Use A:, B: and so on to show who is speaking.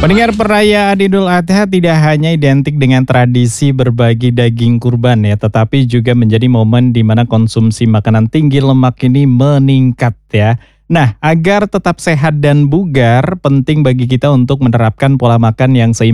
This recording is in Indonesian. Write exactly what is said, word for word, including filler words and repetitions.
A: Pendengar, perayaan Idul Adha tidak hanya identik dengan tradisi berbagi daging kurban ya, tetapi juga menjadi momen di mana konsumsi makanan tinggi lemak ini meningkat ya. Nah, agar tetap sehat dan bugar, penting bagi kita untuk menerapkan pola makan yang seimbang